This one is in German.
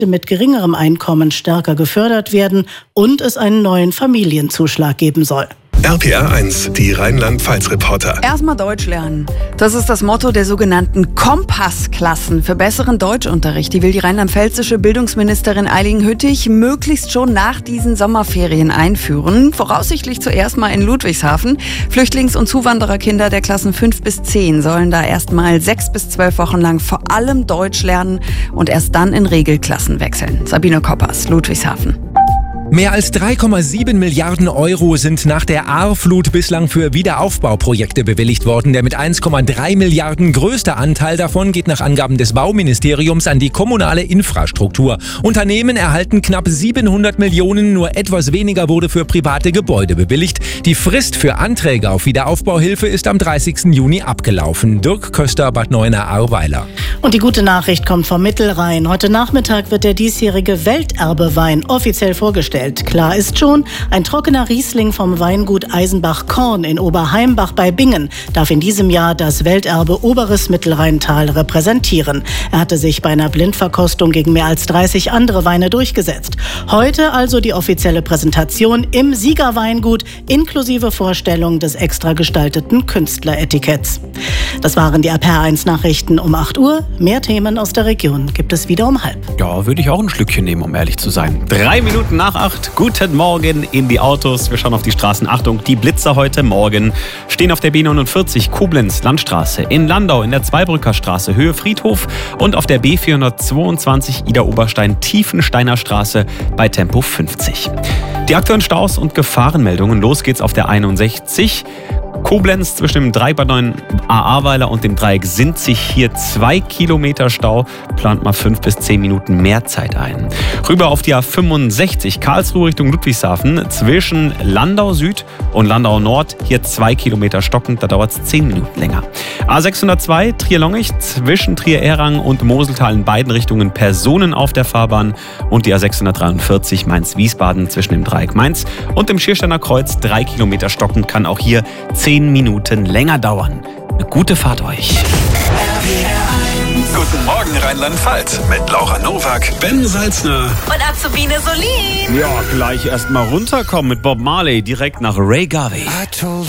mit geringerem Einkommen stärker gefördert werden und es einen neuen Familienzuschlag geben soll. RPR1, die Rheinland-Pfalz-Reporter. Erstmal Deutsch lernen. Das ist das Motto der sogenannten Kompassklassen für besseren Deutschunterricht. Die will die rheinland-pfälzische Bildungsministerin Eileen Hüttich möglichst schon nach diesen Sommerferien einführen. Voraussichtlich zuerst mal in Ludwigshafen. Flüchtlings- und Zuwandererkinder der Klassen 5 bis 10 sollen da erst mal 6 bis 12 Wochen lang vor allem Deutsch lernen und erst dann in Regelklassen wechseln. Sabine Koppers, Ludwigshafen. Mehr als 3,7 Milliarden Euro sind nach der Ahrflut bislang für Wiederaufbauprojekte bewilligt worden. Der mit 1,3 Milliarden größte Anteil davon geht nach Angaben des Bauministeriums an die kommunale Infrastruktur. Unternehmen erhalten knapp 700 Millionen, nur etwas weniger wurde für private Gebäude bewilligt. Die Frist für Anträge auf Wiederaufbauhilfe ist am 30. Juni abgelaufen. Dirk Köster, Bad Neuenahr-Ahrweiler. Und die gute Nachricht kommt vom Mittelrhein. Heute Nachmittag wird der diesjährige Welterbewein offiziell vorgestellt. Klar ist schon, ein trockener Riesling vom Weingut Eisenbach-Korn in Oberheimbach bei Bingen darf in diesem Jahr das Welterbe Oberes Mittelrheintal repräsentieren. Er hatte sich bei einer Blindverkostung gegen mehr als 30 andere Weine durchgesetzt. Heute also die offizielle Präsentation im Siegerweingut inklusive Vorstellung des extra gestalteten Künstleretiketts. Das waren die RPR1 Nachrichten um 8 Uhr. Mehr Themen aus der Region gibt es wieder um 12:30. Ja, würde ich auch ein Schlückchen nehmen, um ehrlich zu sein. 3 Minuten nach 8. Guten Morgen in die Autos. Wir schauen auf die Straßen. Achtung, die Blitzer heute Morgen stehen auf der B49 Koblenz Landstraße, in Landau in der Zweibrücker Straße Höhe Friedhof und auf der B422 Ida-Oberstein Tiefensteiner Straße bei Tempo 50. Die aktuellen Staus und Gefahrenmeldungen. Los geht's auf der 61. Koblenz zwischen dem Dreieck Bad Neuenahr-Ahrweiler und dem Dreieck sind sich hier 2 Kilometer Stau. Plant mal 5 bis 10 Minuten mehr Zeit ein. Rüber auf die A65 Karlsruhe Richtung Ludwigshafen zwischen Landau Süd und Landau Nord. Hier 2 Kilometer stockend, da dauert es 10 Minuten länger. A602 Trier-Longich zwischen Trier-Errang und Moseltal in beiden Richtungen Personen auf der Fahrbahn. Und die A643 Mainz-Wiesbaden zwischen dem Dreieck Mainz und dem Schiersteiner Kreuz 3 Kilometer stockend, kann auch hier 10 Minuten länger dauern. Eine gute Fahrt euch. Guten Morgen Rheinland-Pfalz mit Laura Nowak, Ben Salzner und Azubine Solin. Ja, gleich erstmal runterkommen mit Bob Marley direkt nach Ray Garvey.